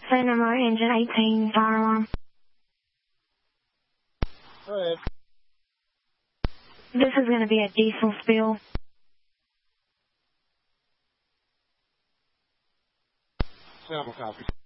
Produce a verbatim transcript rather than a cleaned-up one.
Cinema engine eighteen, fire alarm. Go ahead. This is going to be a diesel spill. Sample copy.